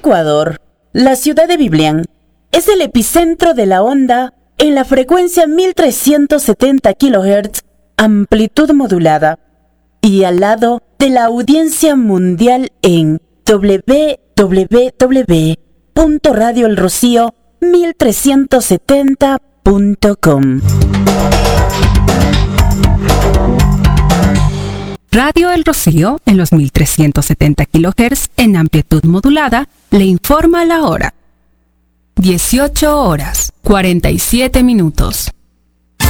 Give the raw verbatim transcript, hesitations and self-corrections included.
Ecuador, la ciudad de Biblián es el epicentro de la onda en la frecuencia mil trescientos setenta kilohertz, amplitud modulada, y al lado de la audiencia mundial en doble u doble u doble u punto radio el rocío mil trescientos setenta punto com. Radio El Rocío, en los mil trescientos setenta kilohertz en amplitud modulada, le informa la hora. dieciocho horas, cuarenta y siete minutos.